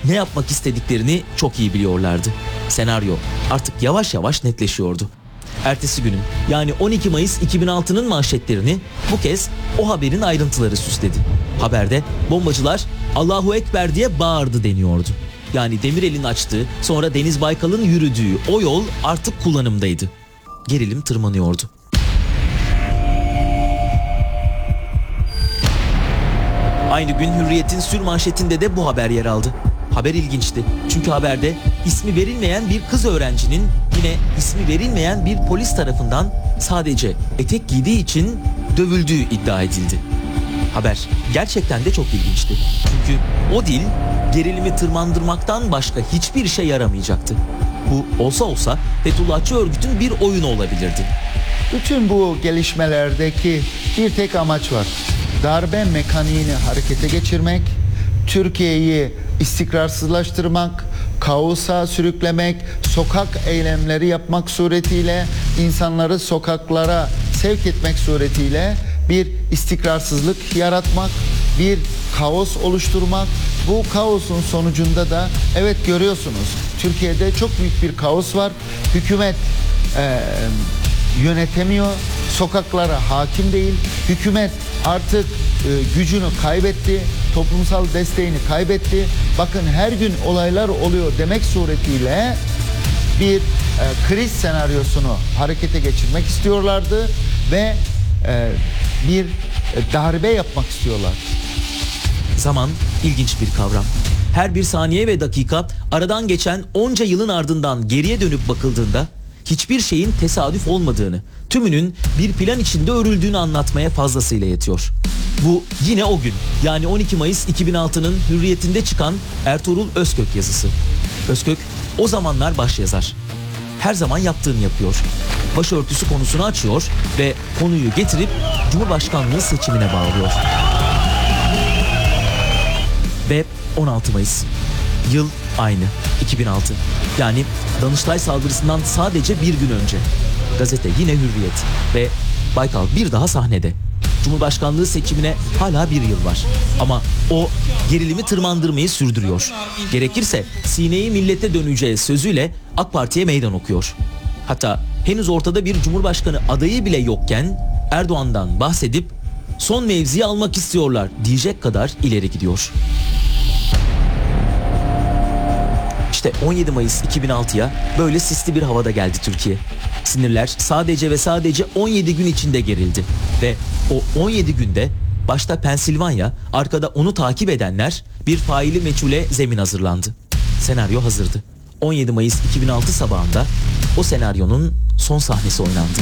ne yapmak istediklerini çok iyi biliyorlardı. Senaryo artık yavaş yavaş netleşiyordu. Ertesi günün yani 12 Mayıs 2006'nın manşetlerini bu kez o haberin ayrıntıları süsledi. Haberde bombacılar Allahu Ekber diye bağırdı deniyordu. Yani Demirel'in açtığı, sonra Deniz Baykal'ın yürüdüğü o yol artık kullanımdaydı. Gerilim tırmanıyordu. Aynı gün Hürriyet'in sürmanşetinde de bu haber yer aldı. Haber ilginçti. Çünkü haberde ismi verilmeyen bir kız öğrencinin yine ismi verilmeyen bir polis tarafından sadece etek giydiği için dövüldüğü iddia edildi. Haber gerçekten de çok ilginçti. Çünkü o dil gerilimi tırmandırmaktan başka hiçbir şey yaramayacaktı. Bu olsa olsa Fethullahçı örgütün bir oyunu olabilirdi. Bütün bu gelişmelerdeki bir tek amaç var. Darbe mekaniğini harekete geçirmek, Türkiye'yi istikrarsızlaştırmak, kaosa sürüklemek, sokak eylemleri yapmak suretiyle, insanları sokaklara sevk etmek suretiyle bir istikrarsızlık yaratmak, bir kaos oluşturmak. Bu kaosun sonucunda da evet görüyorsunuz, Türkiye'de çok büyük bir kaos var. Hükümet yönetemiyor, sokaklara hakim değil. Hükümet artık gücünü kaybetti, toplumsal desteğini kaybetti. Bakın her gün olaylar oluyor demek suretiyle bir kriz senaryosunu harekete geçirmek istiyorlardı ve bir darbe yapmak istiyorlar. Zaman ilginç bir kavram. Her bir saniye ve dakika aradan geçen onca yılın ardından geriye dönüp bakıldığında hiçbir şeyin tesadüf olmadığını, tümünün bir plan içinde örüldüğünü anlatmaya fazlasıyla yetiyor. Bu yine o gün, yani 12 Mayıs 2006'nın Hürriyet'inde çıkan Ertuğrul Özkök yazısı. Özkök o zamanlar başyazar. Her zaman yaptığını yapıyor. Başörtüsü konusunu açıyor ve konuyu getirip Cumhurbaşkanlığı seçimine bağlıyor. Ve 16 Mayıs. Yıl aynı, 2006. Yani Danıştay saldırısından sadece bir gün önce. Gazete yine Hürriyet ve Baykal bir daha sahnede. Cumhurbaşkanlığı seçimine hala bir yıl var. Ama o gerilimi tırmandırmayı sürdürüyor. Gerekirse sineyi millete döneceği sözüyle AK Parti'ye meydan okuyor. Hatta henüz ortada bir Cumhurbaşkanı adayı bile yokken Erdoğan'dan bahsedip son mevziyi almak istiyorlar diyecek kadar ileri gidiyor. İşte 17 Mayıs 2006'ya böyle sisli bir havada geldi Türkiye. Sinirler sadece ve sadece 17 gün içinde gerildi. Ve o 17 günde başta Pensilvanya, arkada onu takip edenler bir faili meçhule zemin hazırlandı. Senaryo hazırdı. 17 Mayıs 2006 sabahında o senaryonun son sahnesi oynandı.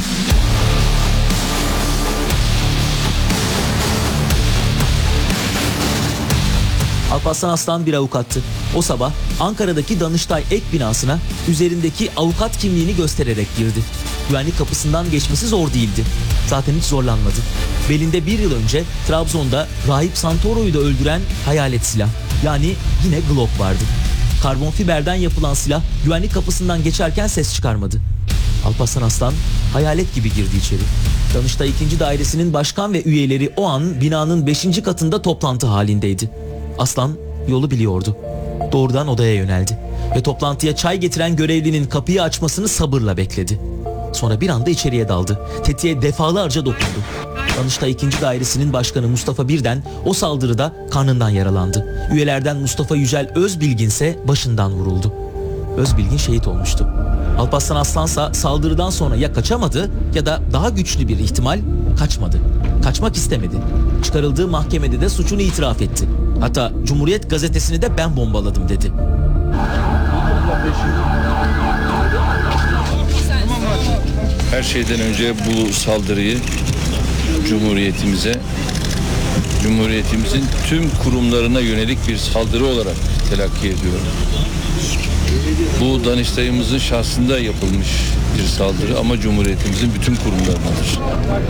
Alparslan Aslan bir avukattı. O sabah Ankara'daki Danıştay ek binasına üzerindeki avukat kimliğini göstererek girdi. Güvenlik kapısından geçmesi zor değildi. Zaten hiç zorlanmadı. Belinde bir yıl önce Trabzon'da Rahip Santoro'yu da öldüren hayalet silah. Yani yine Glock vardı. Karbon fiberden yapılan silah güvenlik kapısından geçerken ses çıkarmadı. Alparslan Aslan hayalet gibi girdi içeri. Danıştay 2. Dairesi'nin başkan ve üyeleri o an binanın 5. katında toplantı halindeydi. Aslan yolu biliyordu. Doğrudan odaya yöneldi ve toplantıya çay getiren görevlinin kapıyı açmasını sabırla bekledi. Sonra bir anda içeriye daldı. Tetiğe defalarca dokundu. Danıştay 2. Dairesi'nin başkanı Mustafa Birden o saldırıda karnından yaralandı. Üyelerden Mustafa Yücel Özbilgin ise başından vuruldu. Özbilgin şehit olmuştu. Alparslan Aslansa saldırıdan sonra ya kaçamadı ya da daha güçlü bir ihtimal kaçmadı. Kaçmak istemedi. Çıkarıldığı mahkemede de suçunu itiraf etti. Hatta Cumhuriyet gazetesini de ben bombaladım dedi. Her şeyden önce bu saldırıyı Cumhuriyetimizin tüm kurumlarına yönelik bir saldırı olarak telakki ediyorum. Bu Danıştay'ımızın şahsında yapılmış bir saldırı ama Cumhuriyetimizin bütün kurumlarınadır.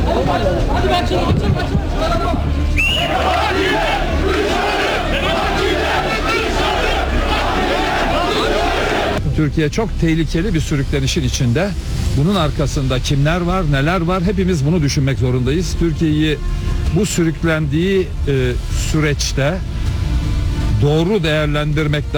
Türkiye çok tehlikeli bir sürüklenişin içinde. Bunun arkasında kimler var, neler var, hepimiz bunu düşünmek zorundayız. Türkiye'yi bu sürüklendiği süreçte doğru değerlendirmek